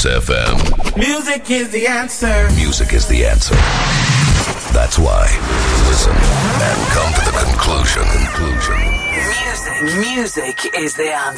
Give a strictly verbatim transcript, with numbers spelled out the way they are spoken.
Kiss F M. Music is the answer. Music is the answer. That's why. Listen and come to the conclusion. Conclusion. Music. Music is the answer.